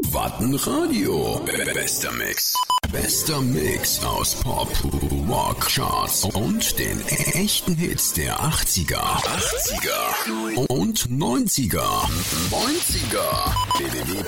Wattenradio. Bester Mix. Bester Mix aus Pop, Rock, Charts und den echten Hits der 80er und 90er.